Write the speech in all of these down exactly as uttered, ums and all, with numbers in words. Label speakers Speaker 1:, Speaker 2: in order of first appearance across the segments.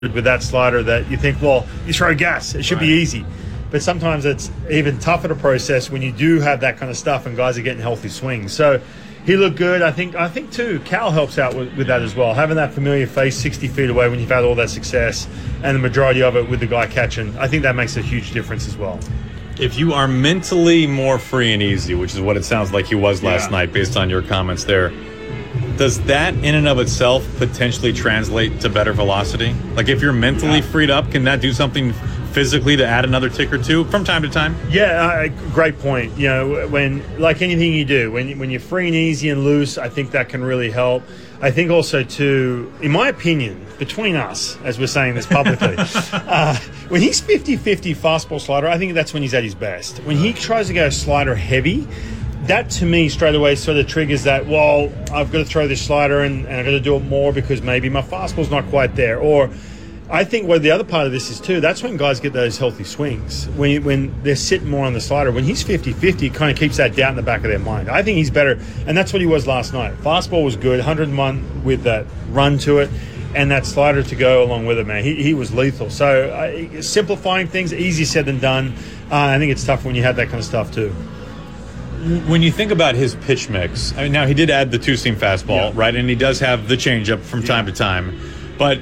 Speaker 1: with that slider that you think, well, you throw gas, it should
Speaker 2: right.
Speaker 1: be easy. But sometimes it's even tougher to process when you do have that kind of stuff and guys are getting healthy swings. So he looked good. I think I think too, Cal helps out with, with that as well. Having that familiar face sixty feet away when you've had all that success and the majority of it with the guy catching, I think that makes a huge difference as well.
Speaker 2: If you are mentally more free and easy, which is what it sounds like he was last
Speaker 1: yeah.
Speaker 2: night based on your comments there, does that in and of itself potentially translate to better velocity? Like if you're mentally
Speaker 1: yeah.
Speaker 2: freed up, can that do something physically to add another tick or two from time to time?
Speaker 1: Yeah, uh, great point. You know, when like anything you do, when when you're free and easy and loose, I think that can really help. I think also too, in my opinion, between us, as we're saying this publicly, uh, when he's fifty-fifty fastball slider, I think that's when he's at his best. When he tries to go slider heavy, that to me straight away sort of triggers that, well, I've got to throw this slider and, and I've got to do it more because maybe my fastball's not quite there. Or I think what the other part of this is too, that's when guys get those healthy swings. When when they're sitting more on the slider. When he's fifty-fifty, it kind of keeps that doubt in the back of their mind. I think he's better, and that's what he was last night. Fastball was good, one hundred and one with that run to it, and that slider to go along with it, man. He, he was lethal. So uh, simplifying things, easier said than done. Uh, I think it's tough when you have that kind of stuff too.
Speaker 2: When you think about his pitch mix, I mean, now he did add the two-seam fastball,
Speaker 1: yeah.
Speaker 2: right? And he does have the changeup from
Speaker 1: yeah.
Speaker 2: time to time. But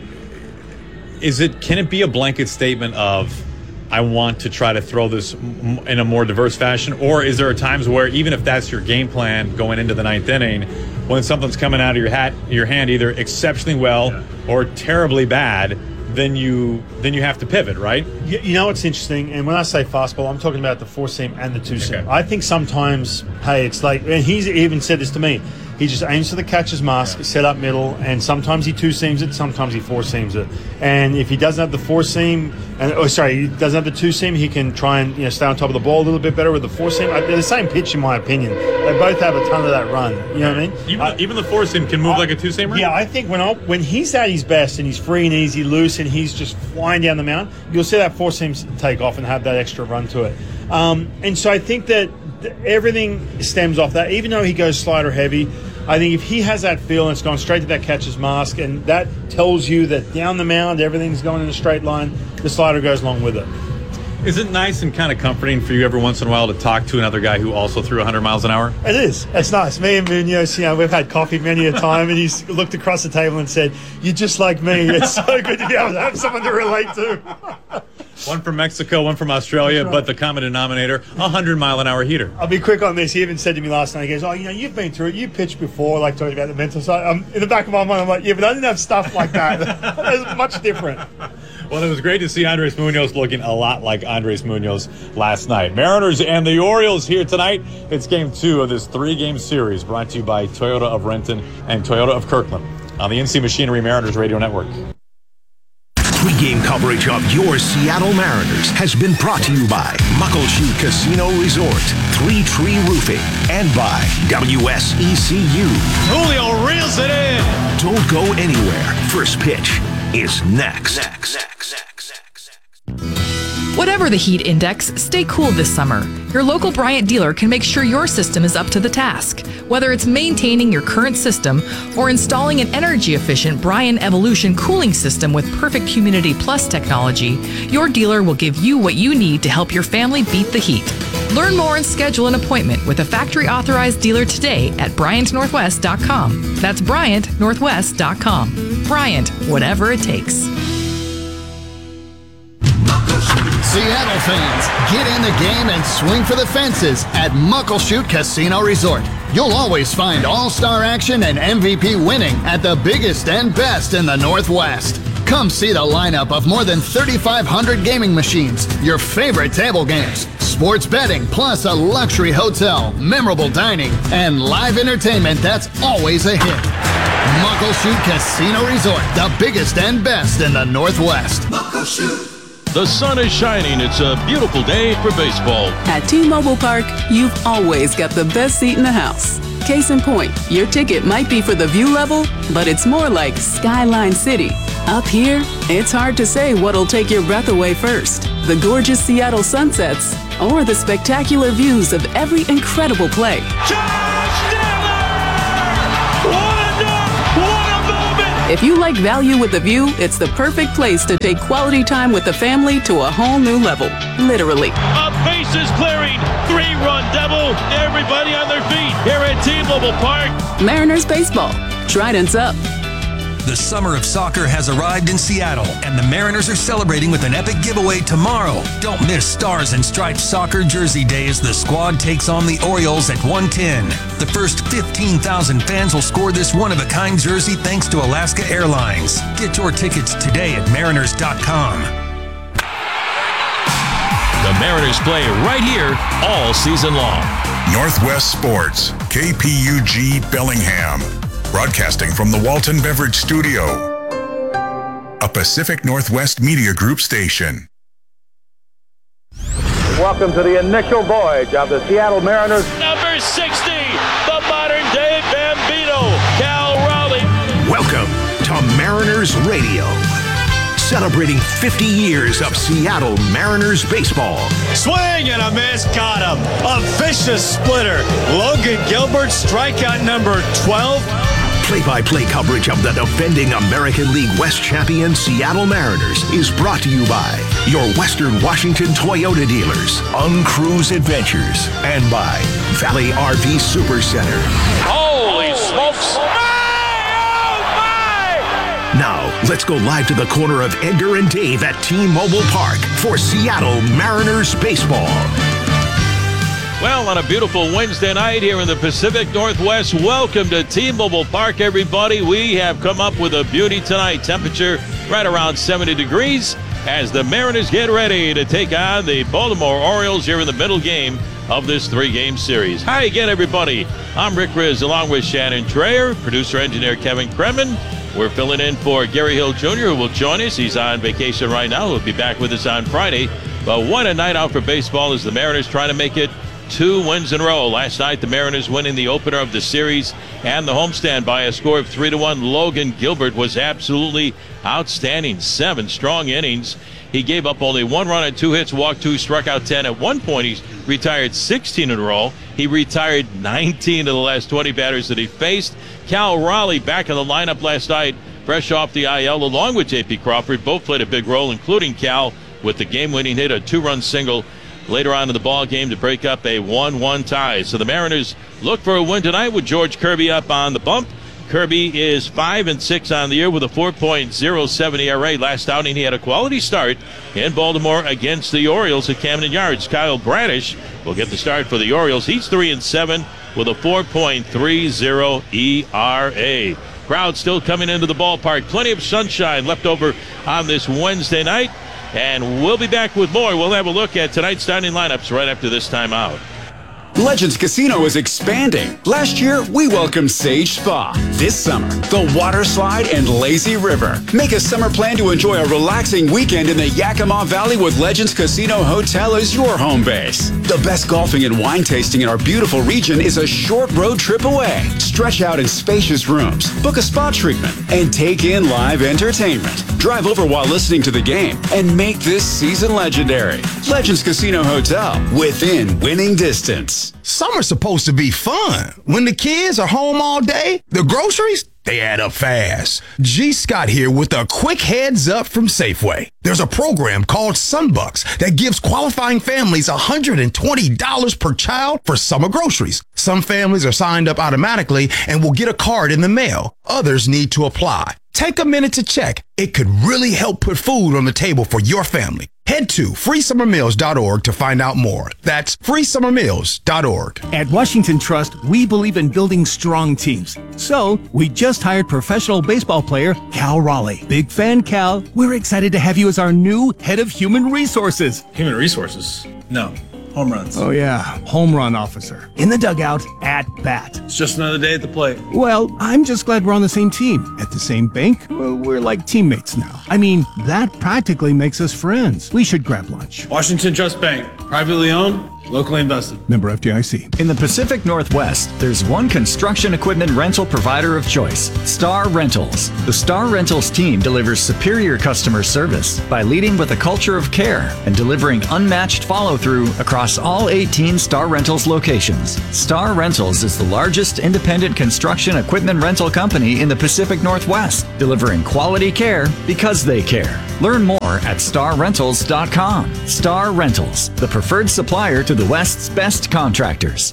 Speaker 2: is it? Can it be a blanket statement of, I want to try to throw this in a more diverse fashion? Or is there times where even if that's your game plan going into the ninth inning, when something's coming out of your hat, your hand either exceptionally well yeah. or terribly bad, then you then you have to pivot, right?
Speaker 1: You, you know what's interesting, and when I say fastball, I'm talking about the four seam and the two seam.
Speaker 2: Okay.
Speaker 1: I think sometimes, hey, it's like, and he's even said this to me. He just aims for the catcher's mask, yeah. set up middle, and sometimes he two seams it, sometimes he four seams it. And if he doesn't have the four seam, and oh sorry, he doesn't have the two seam, he can try and you know stay on top of the ball a little bit better with the four seam. They're the same pitch in my opinion. They both have a ton of that run. You know what I mean?
Speaker 2: Even,
Speaker 1: uh,
Speaker 2: even the four seam can move
Speaker 1: I,
Speaker 2: like a two seamer.
Speaker 1: Yeah, I think when I, when he's at his best and he's free and easy, loose, and he's just flying down the mound, you'll see that four seam take off and have that extra run to it. Um, and so I think that th- everything stems off that. Even though he goes slider heavy, I think if he has that feel and it's going straight to that catcher's mask, and that tells you that down the mound everything's going in a straight line, the slider goes along with it.
Speaker 2: Is it nice and kind of comforting for you every once in a while to talk to another guy who also threw one hundred miles an hour?
Speaker 1: It is. It's nice. Me and Munoz, you know, we've had coffee many a time, and he's looked across the table and said, "You're just like me." It's so good to be able to have someone to relate to.
Speaker 2: One from Mexico, one from Australia,
Speaker 1: right.
Speaker 2: but the common denominator, a hundred mile an hour heater.
Speaker 1: I'll be quick on this. He even said to me last night, he goes, "Oh, you know, you've been through it. You pitched before, like talking about the mental side." Um, in the back of my mind, I'm like, "Yeah, but I didn't have stuff like that." It's much different.
Speaker 2: Well, it was great to see Andres Munoz looking a lot like Andres Munoz last night. Mariners and the Orioles here tonight. It's game two of this three-game series brought to you by Toyota of Renton and Toyota of Kirkland on the N C Machinery Mariners Radio Network.
Speaker 3: Pre-game coverage of your Seattle Mariners has been brought to you by Muckleshoot Casino Resort, Three Tree Roofing, and by W S E C U.
Speaker 4: Julio reels it in.
Speaker 3: Don't go anywhere. First pitch is next. Next. Next. Next.
Speaker 5: Whatever the heat index, stay cool this summer. Your local Bryant dealer can make sure your system is up to the task. Whether it's maintaining your current system or installing an energy-efficient Bryant Evolution cooling system with Perfect Humidity Plus technology, your dealer will give you what you need to help your family beat the heat. Learn more and schedule an appointment with a factory-authorized dealer today at Bryant Northwest dot com. That's Bryant Northwest dot com. Bryant, whatever it takes.
Speaker 6: Seattle fans, get in the game and swing for the fences at Muckleshoot Casino Resort. You'll always find all-star action and M V P winning at the biggest and best in the Northwest. Come see the lineup of more than thirty-five hundred gaming machines, your favorite table games, sports betting, plus a luxury hotel, memorable dining, and live entertainment that's always a hit. Muckleshoot Casino Resort, the biggest and best in the Northwest. Muckleshoot.
Speaker 4: The sun is shining. It's a beautiful day for baseball.
Speaker 7: At T-Mobile Park, you've always got the best seat in the house. Case in point, your ticket might be for the view level, but it's more like Skyline City. Up here, it's hard to say what'll take your breath away first. The gorgeous Seattle sunsets or the spectacular views of every incredible play.
Speaker 4: Josh Taylor! What a dunk! What a moment!
Speaker 7: If you like value with a view, it's the perfect place to take quality time with the family to a whole new level. Literally.
Speaker 4: A bases clearing, three-run double. Everybody on their feet here at T-Mobile Park.
Speaker 7: Mariners baseball. Trident's up.
Speaker 8: The summer of soccer has arrived in Seattle, and the Mariners are celebrating with an epic giveaway tomorrow. Don't miss Stars and Stripes Soccer Jersey Day as the squad takes on the Orioles at one ten. The first fifteen thousand fans will score this one-of-a-kind jersey thanks to Alaska Airlines. Get your tickets today at mariners dot com.
Speaker 4: The Mariners play right here all season long.
Speaker 9: Northwest Sports, K P U G Bellingham. Broadcasting from the Walton Beverage Studio, a Pacific Northwest Media Group station.
Speaker 10: Welcome to the initial voyage of the Seattle Mariners.
Speaker 4: Number sixty, the modern-day Bambino, Cal Raleigh.
Speaker 3: Welcome to Mariners Radio, celebrating fifty years of Seattle Mariners baseball.
Speaker 11: Swing and a miss, got him. A vicious splitter. Logan Gilbert, strikeout number twelve.
Speaker 3: Play-by-play coverage of the defending American League West champion Seattle Mariners is brought to you by your Western Washington Toyota dealers, Uncruise Adventures, and by Valley R V Super Center.
Speaker 4: Holy smokes!
Speaker 3: Now, let's go live to the corner of Edgar and Dave at T-Mobile Park for Seattle Mariners baseball.
Speaker 4: Well, on a beautiful Wednesday night here in the Pacific Northwest, welcome to T-Mobile Park, everybody. We have come up with a beauty tonight. Temperature right around seventy degrees as the Mariners get ready to take on the Baltimore Orioles here in the middle game of this three-game series. Hi again, everybody. I'm Rick Riz along with Shannon Dreyer, producer-engineer Kevin Kremen. We're filling in for Gary Hill Junior, who will join us. He's on vacation right now. He'll be back with us on Friday. But what a night out for baseball as the Mariners trying to make it two wins in a row. Last night, the Mariners winning the opener of the series and the homestand by a score of three to one. Logan Gilbert was absolutely outstanding. Seven strong innings. He gave up only one run and two hits, walked two, struck out ten. At one point, he retired sixteen in a row. He retired nineteen of the last twenty batters that he faced. Cal Raleigh back in the lineup last night, fresh off the I L, along with J P Crawford. Both played a big role, including Cal with the game-winning hit, a two-run single later on in the ball game to break up a one one tie. So the Mariners look for a win tonight with George Kirby up on the bump. Kirby is five and six on the year with a four point oh seven E R A. Last outing, he had a quality start in Baltimore against the Orioles at Camden Yards. Kyle Bradish will get the start for the Orioles. He's three and seven with a four point three oh E R A. Crowd still coming into the ballpark. Plenty of sunshine left over on this Wednesday night. And we'll be back with more. We'll have a look at tonight's starting lineups right after this timeout.
Speaker 12: Legends Casino is expanding. Last year, we welcomed Sage Spa. This summer, the Water Slide and Lazy River. Make a summer plan to enjoy a relaxing weekend in the Yakima Valley with Legends Casino Hotel as your home base. The best golfing and wine tasting in our beautiful region is a short road trip away. Stretch out in spacious rooms, book a spa treatment, and take in live entertainment. Drive over while listening to the game and make this season legendary. Legends Casino Hotel, within winning distance.
Speaker 13: Summer's supposed to be fun. When the kids are home all day, the groceries, they add up fast. G. Scott here with a quick heads up from Safeway. There's a program called Sunbucks that gives qualifying families one hundred twenty dollars per child for summer groceries. Some families are signed up automatically and will get a card in the mail. Others need to apply. Take a minute to check. It could really help put food on the table for your family. Head to free summer meals dot org to find out more. That's free summer meals dot org.
Speaker 14: At Washington Trust, we believe in building strong teams. So, we just hired professional baseball player Cal Raleigh. Big fan, Cal. We're excited to have you as our new head of human resources.
Speaker 15: Human resources? No. Home runs.
Speaker 14: Oh, yeah. Home run officer. In the dugout, at bat.
Speaker 15: It's just another day at the plate.
Speaker 14: Well, I'm just glad we're on the same team. At the same bank, well, we're like teammates now. I mean, that practically makes us friends. We should grab lunch.
Speaker 15: Washington Trust Bank. Privately owned, Locally invested.
Speaker 14: Member F D I C.
Speaker 16: In the Pacific Northwest, there's one construction equipment rental provider of choice, Star Rentals. The Star Rentals team delivers superior customer service by leading with a culture of care and delivering unmatched follow-through across all eighteen Star Rentals locations. Star Rentals is the largest independent construction equipment rental company in the Pacific Northwest, delivering quality care because they care. Learn more at star rentals dot com. Star Rentals, the preferred supplier to the West's best contractors.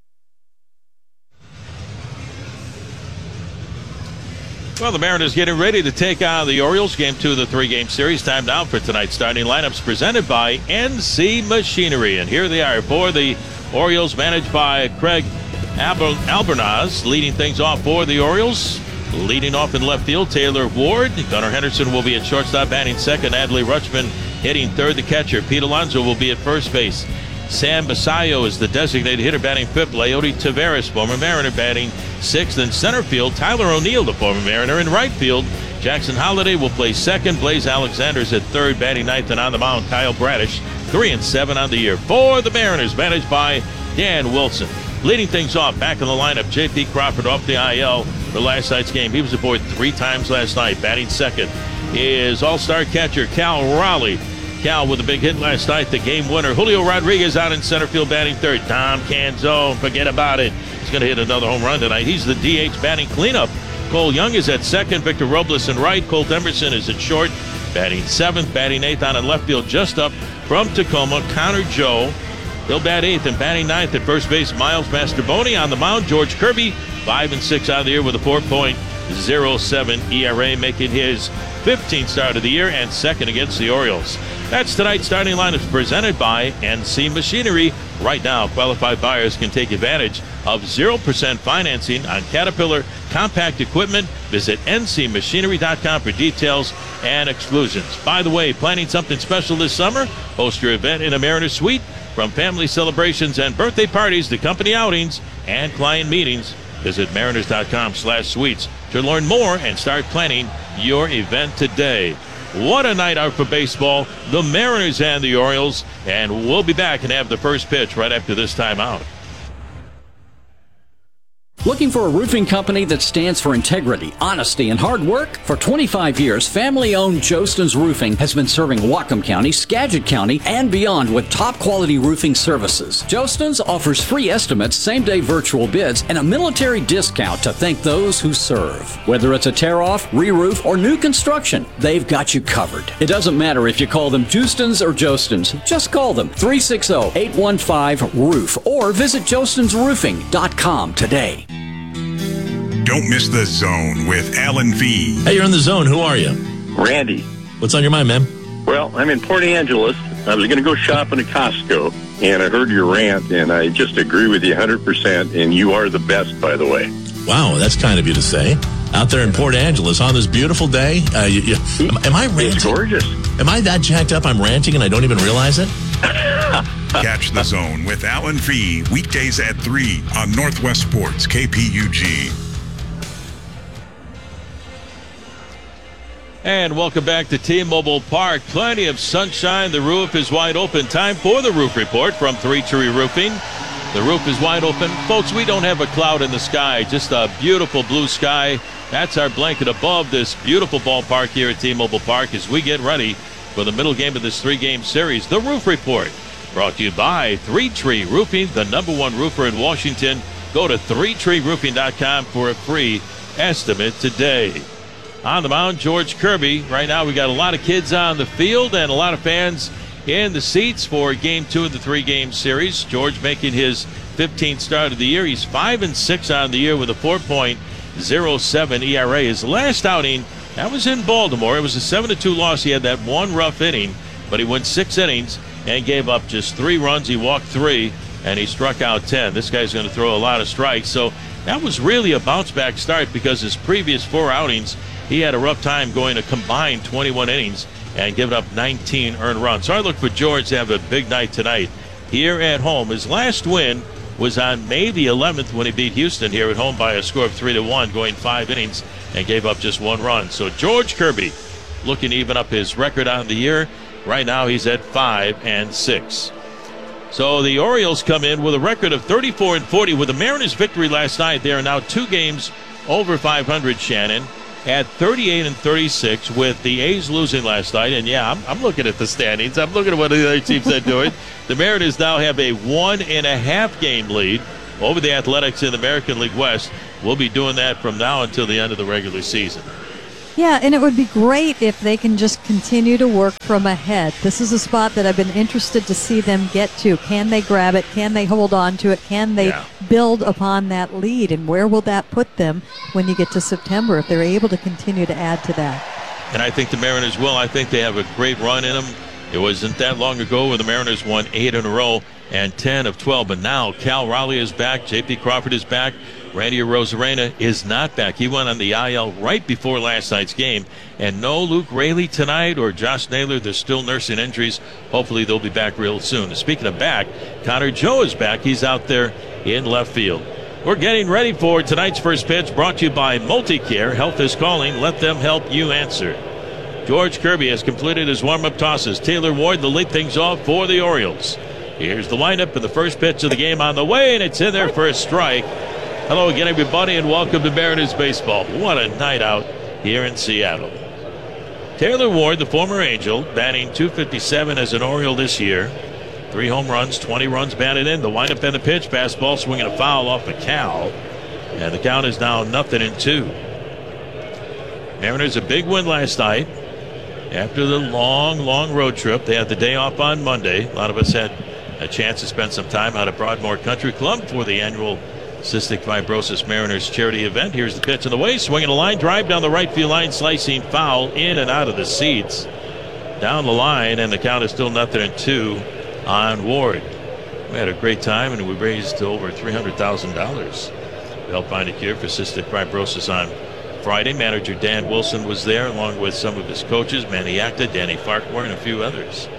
Speaker 4: Well, the Mariners getting ready to take on the Orioles. Game two of the three-game series. Time now for tonight's starting lineups presented by N C Machinery. And here they are for the Orioles, managed by Craig Aber- Albernaz, leading things off for the Orioles. Leading off in left field, Taylor Ward. Gunnar Henderson will be at shortstop, batting second. Adley Rutschman hitting third. The catcher, Pete Alonso, will be at first base. Sam Basayo is the designated hitter, batting fifth. Leody Taveras, former Mariner, batting sixth. In center field, Tyler O'Neill, the former Mariner. In right field, Jackson Holliday will play second. Blaze Alexander's at third, batting ninth. And on the mound, Kyle Bradish, three and seven on the year for the Mariners, managed by Dan Wilson. Leading things off, back in the lineup, J P Crawford off the I L for last night's game. He was aboard three times last night, batting second. Is all-star catcher Cal Raleigh. Cal with a big hit last night, the game winner. Julio Rodriguez out in center field, batting third. Tom Canzone, forget about it. He's going to hit another home run tonight. He's the D H batting cleanup. Cole Young is at second. Victor Robles in right. Colt Emerson is at short, batting seventh. Batting eighth on in left field, just up from Tacoma, Connor Joe. He'll bat eighth, and batting ninth at first base, Miles Mastroboni. On the mound, George Kirby, five and six on the year with a four point oh seven E R A, making his fifteenth start of the year and second against the Orioles. That's tonight's starting lineup presented by N C Machinery. Right now, qualified buyers can take advantage of zero percent financing on Caterpillar compact equipment. Visit N C machinery dot com for details and exclusions. By the way, planning something special this summer? Host your event in a Mariners suite. From family celebrations and birthday parties to company outings and client meetings, visit mariners dot com slash suites to learn more and start planning your event today. What a night out for baseball, the Mariners and the Orioles, and we'll be back and have the first pitch right after this timeout.
Speaker 17: Looking for a roofing company that stands for integrity, honesty, and hard work? For twenty-five years, family-owned Jostens Roofing has been serving Whatcom County, Skagit County, and beyond with top-quality roofing services. Jostens offers free estimates, same-day virtual bids, and a military discount to thank those who serve. Whether it's a tear-off, re-roof, or new construction, they've got you covered. It doesn't matter if you call them Jostens or Jostens. Just call them three six zero, eight one five, roof or visit jostens roofing dot com today.
Speaker 9: Don't miss The Zone with Alan V.
Speaker 18: Hey, you're in The Zone. Who are you?
Speaker 19: Randy.
Speaker 18: What's on your mind, man?
Speaker 19: Well, I'm in Port Angeles. I was going to go shopping at Costco, and I heard your rant, and I just agree with you one hundred percent, and you are the best, by the way.
Speaker 18: Wow, that's kind of you to say. Out there in Port Angeles on this beautiful day. Uh, you, you, am, am I ranting?
Speaker 19: It's gorgeous.
Speaker 18: Am I that jacked up I'm ranting and I don't even realize it?
Speaker 9: Catch The Zone with Alan V. weekdays at three on Northwest Sports, K P U G.
Speaker 4: And welcome back to T-Mobile Park. Plenty of sunshine. The roof is wide open. Time for the roof report from Three Tree Roofing. The roof is wide open. Folks, we don't have a cloud in the sky, just a beautiful blue sky. That's our blanket above this beautiful ballpark here at T-Mobile Park as we get ready for the middle game of this three-game series. The Roof Report, brought to you by Three Tree Roofing, the number one roofer in Washington. Go to three tree roofing dot com for a free estimate today. On the mound, George Kirby. Right now we got a lot of kids on the field and a lot of fans in the seats for game two of the three-game series. George making his fifteenth start of the year. He's five and six on the year with a four point oh seven E R A. His last outing, that was in Baltimore. It was a seven to two loss. He had that one rough inning, but he went six innings and gave up just three runs. He walked three, and he struck out ten. This guy's going to throw a lot of strikes. So that was really a bounce-back start because his previous four outings, he had a rough time going a combined twenty-one innings and giving up nineteen earned runs. So I look for George to have a big night tonight here at home. His last win was on May the eleventh when he beat Houston here at home by a score of three to one, going five innings and gave up just one run. So George Kirby looking to even up his record on the year. Right now he's at five and six. So the Orioles come in with a record of thirty-four and forty. With the Mariners' victory last night, they are now two games over five hundred, Shannon, at thirty-eight and thirty-six, with the A's losing last night. And yeah, I'm, I'm looking at the standings. I'm looking at what the other teams are doing. The Mariners now have a one and a half game lead over the Athletics in the American League West. We'll be doing that from now until the end of the regular season.
Speaker 20: Yeah, and it would be great if they can just continue to work from ahead. This is a spot that I've been interested to see them get to. Can they grab it? Can they hold on to it? Can they yeah. build upon that lead? And where will that put them when you get to September if they're able to continue to add to that?
Speaker 4: And I think the Mariners will. I think they have a great run in them. It wasn't that long ago where the Mariners won eight in a row and ten of twelve. But now Cal Raleigh is back. J P Crawford is back. Randy Arozarena is not back. He went on the I L right before last night's game. And no Luke Raley tonight or Josh Naylor. They're still nursing injuries. Hopefully they'll be back real soon. Speaking of back, Connor Joe is back. He's out there in left field. We're getting ready for tonight's first pitch, brought to you by Multicare. Health is calling. Let them help you answer. George Kirby has completed his warm-up tosses. Taylor Ward to lead things off for the Orioles. Here's the lineup and the first pitch of the game on the way, and it's in there for a strike. Hello again, everybody, and welcome to Mariners Baseball. What a night out here in Seattle. Taylor Ward, the former Angel, batting two fifty-seven as an Oriole this year. Three home runs, twenty runs batted in. The windup and the pitch. Fastball swinging a foul off a Cal. And the count is now nothing in two. Mariners a big win last night. After the long, long road trip, they had the day off on Monday. A lot of us had a chance to spend some time out at Broadmoor Country Club for the annual Cystic Fibrosis Mariners charity event. Here's the pitch on the way. Swinging a line drive down the right field line. Slicing foul in and out of the seats. Down the line, and the count is still nothing in two on Ward. We had a great time, and we raised over three hundred thousand dollars to help find a cure for cystic fibrosis on Friday. Manager Dan Wilson was there along with some of his coaches, Manny Acta, Danny Farquhar, and a few others.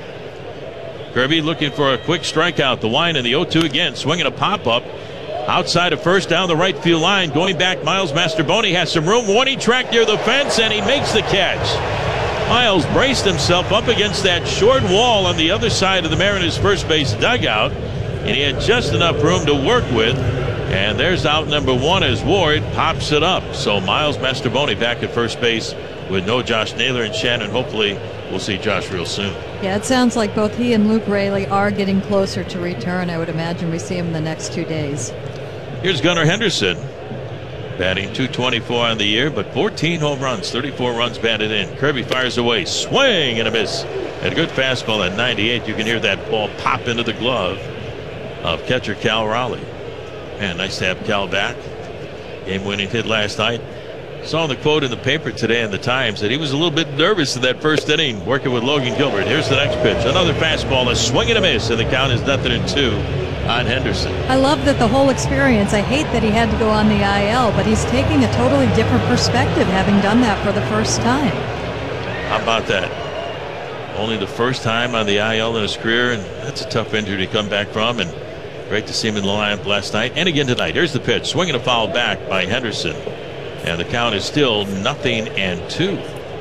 Speaker 4: Kirby looking for a quick strikeout. The wind in the oh two again. Swinging a pop-up outside of first down the right field line. Going back, Miles Mastrobuoni has some room. Warning track near the fence, and he makes the catch. Miles braced himself up against that short wall on the other side of the Mariners' first base dugout, and he had just enough room to work with. And there's out number one as Ward pops it up. So Miles Mastrobuoni back at first base with no Josh Naylor and Shannon. Hopefully we'll see Josh real soon.
Speaker 20: Yeah, it sounds like both he and Luke Raley are getting closer to return. I would imagine we see him in the next two days.
Speaker 4: Here's Gunnar Henderson, batting two twenty-four on the year, but fourteen home runs, thirty-four runs batted in. Kirby fires away, swing and a miss. And a good fastball at ninety-eight. You can hear that ball pop into the glove of catcher Cal Raleigh. Man, nice to have Cal back. Game-winning hit last night. Saw the quote in the paper today in the Times that he was a little bit nervous in that first inning working with Logan Gilbert. Here's the next pitch. Another fastball, a swing and a miss, and the count is nothing in two on Henderson.
Speaker 20: I love that the whole experience. I hate that he had to go on the I L, but he's taking a totally different perspective having done that for the first time.
Speaker 4: How about that? Only the first time on the I L in his career, and that's a tough injury to come back from, and great to see him in the lineup last night and again tonight. Here's the pitch, swinging a foul back by Henderson, and the count is still nothing and two.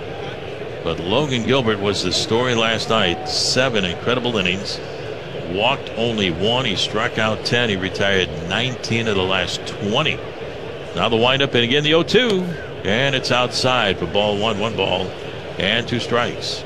Speaker 4: But Logan Gilbert was the story last night. Seven incredible innings, walked only one. He struck out ten. He retired nineteen of the last twenty. Now the windup, and again the oh two, and it's outside for ball one. One ball and two strikes.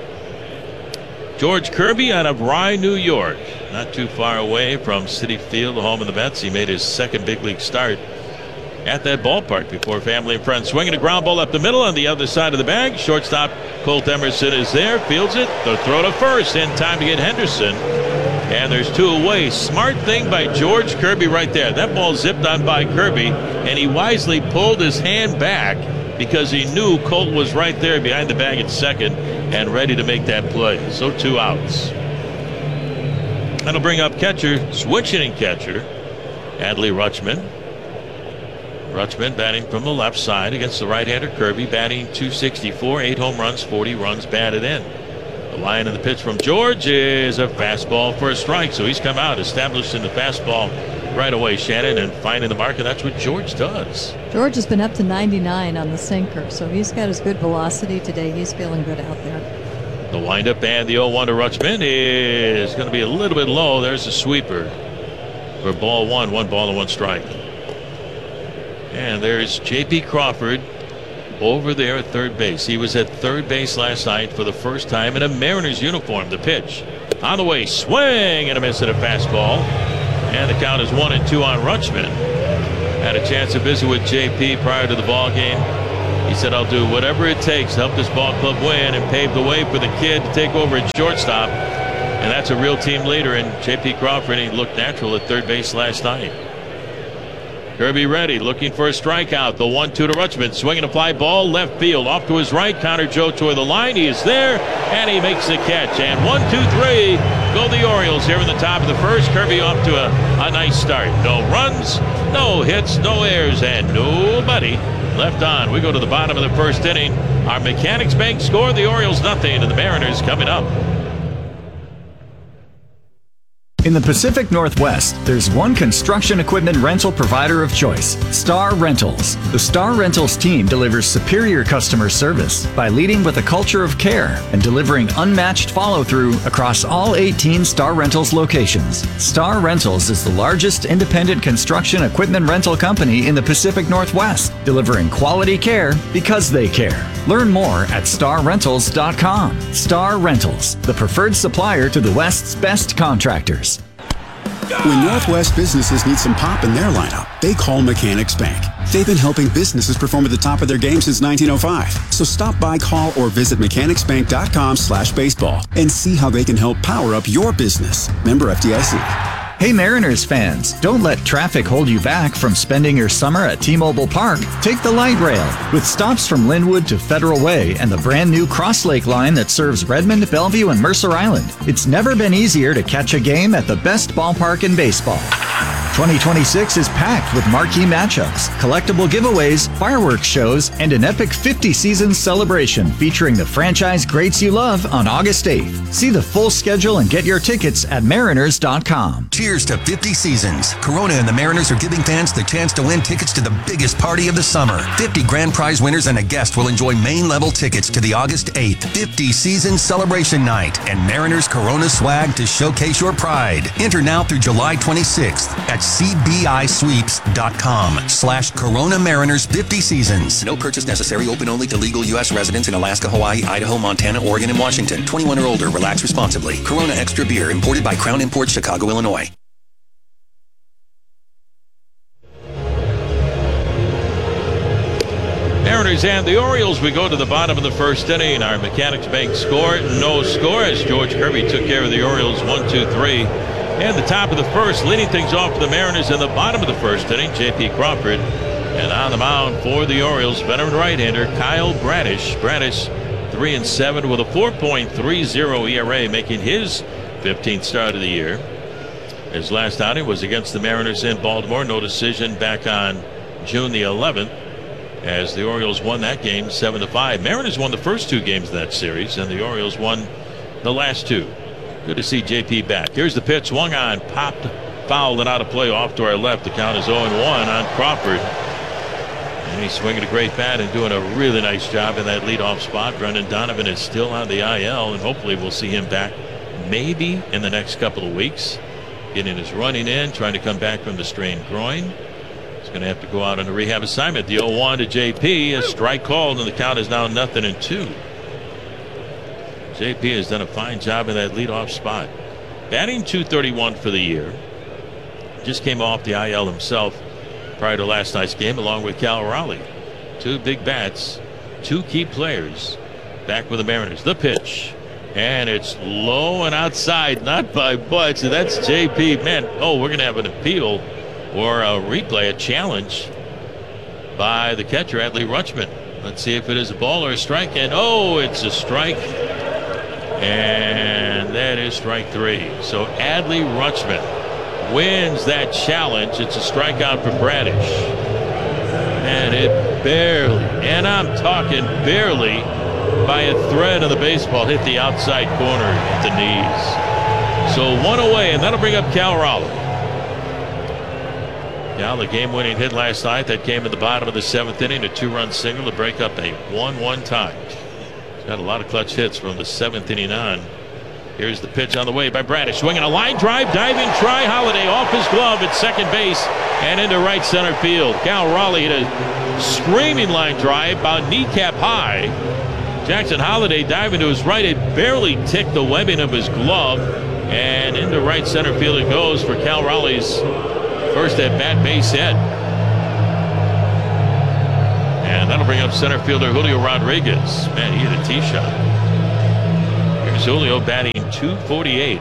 Speaker 4: George Kirby out of Rye, New York, not too far away from Citi Field, the home of the Mets. He made his second big league start at that ballpark before family and friends. Swinging a ground ball up the middle on the other side of the bag. Shortstop Colt Emerson is there, fields it. The throw to first in time to get Henderson. And there's two away. Smart thing by George Kirby right there. That ball zipped on by Kirby, and he wisely pulled his hand back because he knew Colt was right there behind the bag at second and ready to make that play. So two outs. That'll bring up catcher, switching catcher, Adley Rutschman. Rutschman batting from the left side against the right-hander Kirby, batting two sixty-four, eight home runs, forty runs batted in. The line of the pitch from George is a fastball for a strike. So he's come out, established in the fastball right away, Shannon, and finding the mark, and that's what George does.
Speaker 20: George has been up to ninety-nine on the sinker, so he's got his good velocity today. He's feeling good out there.
Speaker 4: The windup and the oh one to Rutschman is going to be a little bit low. There's a sweeper for ball one, one ball and one strike. And there's J P Crawford over there at third base. He was at third base last night for the first time in a Mariners uniform. The pitch on the way, swing and a miss at a fastball. And the count is one and two on Rutschman. Had a chance to visit with J P prior to the ball game. He said, I'll do whatever it takes to help this ball club win and pave the way for the kid to take over at shortstop. And that's a real team leader in J P Crawford. He looked natural at third base last night. Kirby ready, looking for a strikeout. The one two to Rutschman, swinging a fly ball left field off to his right. Connor Joe toward the line. He is there and he makes the catch. And one two three go the Orioles here in the top of the first. Kirby off to a, a nice start. No runs, no hits, no errors, and nobody left on. We go to the bottom of the first inning. Our Mechanics Bank score, the Orioles nothing, and the Mariners coming up.
Speaker 16: In the Pacific Northwest, there's one construction equipment rental provider of choice, Star Rentals. The Star Rentals team delivers superior customer service by leading with a culture of care and delivering unmatched follow-through across all eighteen Star Rentals locations. Star Rentals is the largest independent construction equipment rental company in the Pacific Northwest, delivering quality care because they care. Learn more at star rentals dot com. Star Rentals, the preferred supplier to the West's best contractors.
Speaker 21: When Northwest businesses need some pop in their lineup, they call Mechanics Bank. They've been helping businesses perform at the top of their game since nineteen oh five. So stop by, call, or visit mechanics bank dot com slash baseball and see how they can help power up your business. Member F D I C.
Speaker 16: Hey Mariners fans, don't let traffic hold you back from spending your summer at T-Mobile Park. Take the light rail. With stops from Linwood to Federal Way and the brand new Cross Lake line that serves Redmond, Bellevue, and Mercer Island, it's never been easier to catch a game at the best ballpark in baseball. twenty twenty-six is packed with marquee matchups, collectible giveaways, fireworks shows, and an epic fifty seasons celebration featuring the franchise greats you love on August eighth. See the full schedule and get your tickets at mariners dot com.
Speaker 8: Cheers to fifty seasons. Corona and the Mariners are giving fans the chance to win tickets to the biggest party of the summer. fifty grand prize winners and a guest will enjoy main level tickets to the August eighth fifty season celebration night and Mariners Corona swag to showcase your pride. Enter now through July twenty-sixth at C B I sweeps dot com slash Corona Mariners fifty seasons. No purchase necessary. Open only to legal U S residents in Alaska, Hawaii, Idaho, Montana, Oregon, and Washington. twenty-one or older. Relax responsibly. Corona Extra Beer imported by Crown Imports, Chicago, Illinois.
Speaker 4: Mariners and the Orioles. We go to the bottom of the first inning. Our Mechanics Bank score, no score, as George Kirby took care of the Orioles one two three. And the top of the first, leading things off for the Mariners in the bottom of the first inning, J P Crawford. And on the mound for the Orioles, veteran right-hander Kyle Bradish. Bradish three and seven with a four point three oh E R A, making his fifteenth start of the year. His last outing was against the Mariners in Baltimore. No decision back on June the eleventh. As the Orioles won that game seven to five. Mariners won the first two games of that series, and the Orioles won the last two. Good to see J P back. Here's the pitch, swung on, popped, fouled, and out of play off to our left. The count is oh and one on Crawford. And he's swinging a great bat and doing a really nice job in that leadoff spot. Brendan Donovan is still on the I L, and hopefully we'll see him back maybe in the next couple of weeks. Getting his running in, trying to come back from the strained groin. Going to have to go out on a rehab assignment. The oh one to J P, a strike called, and the count is now nothing and two. J P has done a fine job in that leadoff spot. Batting two thirty-one for the year. Just came off the I L himself prior to last night's game, along with Cal Raleigh. Two big bats, two key players back with the Mariners. The pitch, and it's low and outside, not by much, and that's J P. Man, oh, we're going to have an appeal or a replay, a challenge by the catcher, Adley Rutschman. Let's see if it is a ball or a strike. And oh, it's a strike. And that is strike three. So Adley Rutschman wins that challenge. It's a strikeout for Bradish. And it barely, and I'm talking barely, by a thread of the baseball, hit the outside corner at the knees. So one away, and that'll bring up Cal Raleigh. Now the game-winning hit last night that came at the bottom of the seventh inning, a two-run single to break up a one one tie. He's got a lot of clutch hits from the seventh inning on. Here's the pitch on the way by Bradish. Swinging a line drive, diving try. Holiday off his glove at second base and into right center field. Cal Raleigh hit a screaming line drive about kneecap high. Jackson Holiday diving to his right. It barely ticked the webbing of his glove. And into right center field it goes for Cal Raleigh's first at bat base hit. And that'll bring up center fielder Julio Rodriguez. Man, he hit a tee shot. Here's Julio batting two forty-eight.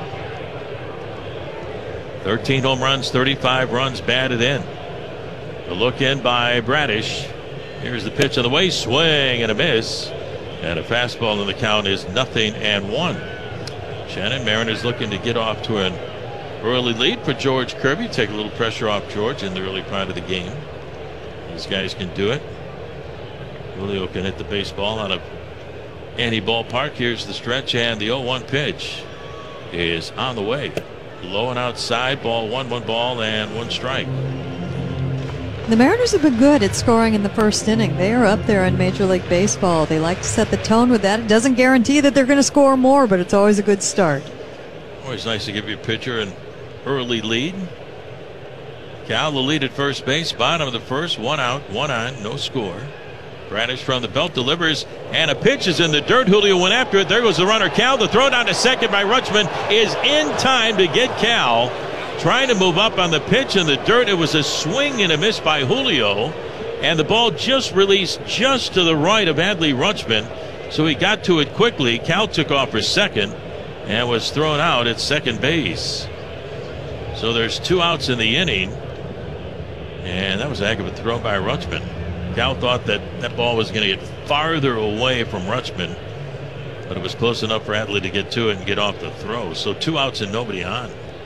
Speaker 4: thirteen home runs, thirty-five runs batted in. The look in by Bradish. Here's the pitch on the way. Swing and a miss. And a fastball in the count is nothing and one. Shannon, Mariners looking to get off to an early lead for George Kirby. Take a little pressure off George in the early part of the game. These guys can do it. Julio can hit the baseball out of any ballpark. Here's the stretch, and the oh one pitch is on the way. Low and outside, ball one, one ball, and one strike.
Speaker 20: The Mariners have been good at scoring in the first inning. They are up there in Major League Baseball. They like to set the tone with that. It doesn't guarantee that they're going to score more, but it's always a good start.
Speaker 4: Always nice to give your pitcher an early lead. Cal, the lead at first base, bottom of the first, one out, one on, no score. Bradish from the belt delivers, and a pitch is in the dirt. Julio went after it. There goes the runner, Cal. The throw down to second by Rutschman is in time to get Cal. Trying to move up on the pitch in the dirt. It was a swing and a miss by Julio, and the ball just released just to the right of Adley Rutschman, so he got to it quickly. Cal took off for second and was thrown out at second base. So there's two outs in the inning, and that was a heck of a throw by Rutschman. Cal thought that that ball was going to get farther away from Rutschman, but it was close enough for Adley to get to it and get off the throw. So two outs and nobody on.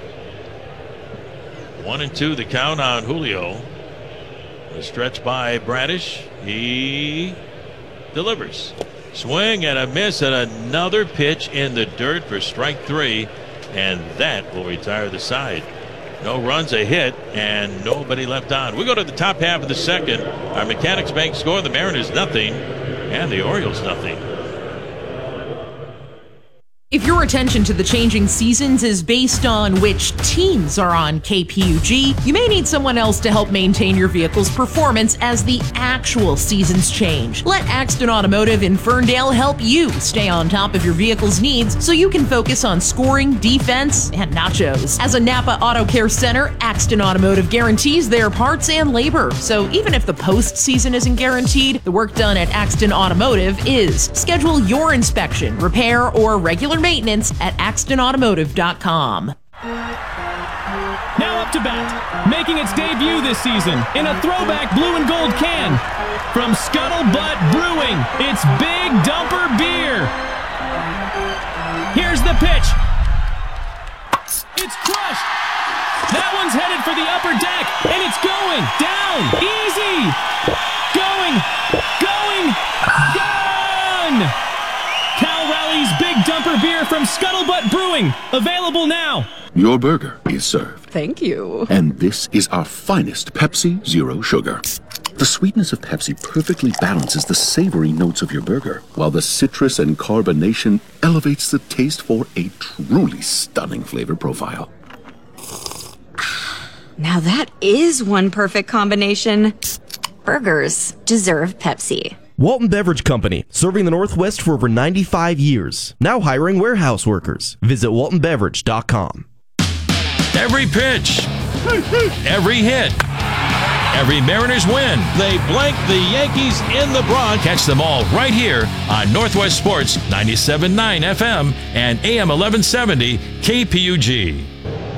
Speaker 4: One and two, the count on Julio. The stretch by Bradish. He delivers. Swing and a miss, and another pitch in the dirt for strike three, and that will retire the side. No runs, a hit, and nobody left on. We go to the top half of the second. Our Mechanics Bank score, the Mariners nothing, and the Orioles nothing.
Speaker 1: If your attention to the changing seasons is based on which teams are on K P U G, you may need someone else to help maintain your vehicle's performance as the actual seasons change. Let Axton Automotive in Ferndale help you stay on top of your vehicle's needs so you can focus on scoring, defense, and nachos. As a Napa Auto Care Center, Axton Automotive guarantees their parts and labor. So even if the postseason isn't guaranteed, the work done at Axton Automotive is. Schedule your inspection, repair, or regular maintenance at axton automotive dot com.
Speaker 22: Now up to bat, making its debut this season in a throwback blue and gold can. From Scuttlebutt Brewing, it's Big Dumper Beer. Here's the pitch. It's crushed. That one's headed for the upper deck, and it's going down. Easy. Going. Going. Gone. Cal Raleigh's Big Dumper Beer from Scuttlebutt Brewing. Available now.
Speaker 23: Your burger is served.
Speaker 7: Thank you.
Speaker 23: And this is our finest Pepsi Zero Sugar. The sweetness of Pepsi perfectly balances the savory notes of your burger, while the citrus and carbonation elevates the taste for a truly stunning flavor profile.
Speaker 24: Now that is one perfect combination. Burgers deserve Pepsi.
Speaker 25: Walton Beverage Company, serving the Northwest for over ninety-five years. Now hiring warehouse workers. Visit walton beverage dot com.
Speaker 4: Every pitch, every hit, every Mariners win. They blank the Yankees in the Bronx. Catch them all right here on Northwest Sports ninety-seven point nine F M and A M eleven seventy K P U G.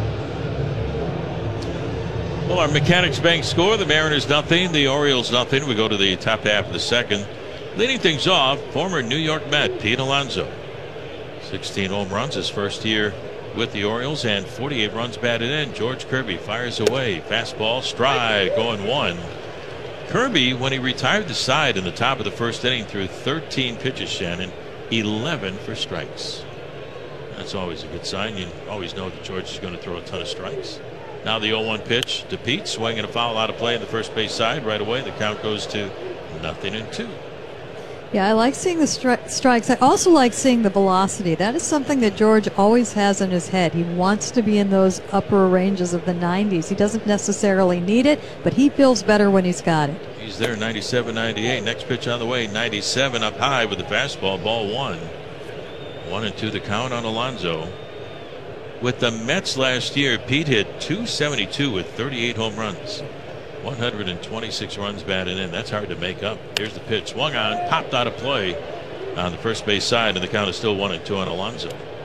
Speaker 4: Well, our Mechanics Bank score, the Mariners nothing, the Orioles nothing. We go to the top half of the second. Leading things off, former New York Met, Pete Alonso. sixteen home runs his first year with the Orioles and forty-eight runs batted in. George Kirby fires away. Fastball, strike, going one. Kirby, when he retired the side in the top of the first inning, threw thirteen pitches, Shannon, eleven for strikes. That's always a good sign. You always know that George is going to throw a ton of strikes. Now the oh one pitch to Pete, swing and a foul out of play in the first base side. Right away, the count goes to nothing and two.
Speaker 20: Yeah, I like seeing the stri- strikes. I also like seeing the velocity. That is something that George always has in his head. He wants to be in those upper ranges of the nineties. He doesn't necessarily need it, but he feels better when he's got it.
Speaker 4: He's there, ninety-seven ninety-eight. Next pitch on the way, ninety-seven up high with the fastball, ball one. One and two the count on Alonso. With the Mets last year, Pete hit two seventy-two with thirty-eight home runs. one hundred twenty-six runs batted in. That's hard to make up. Here's the pitch. Swung on, popped out of play on the first base side, and the count is still one and two on Alonso.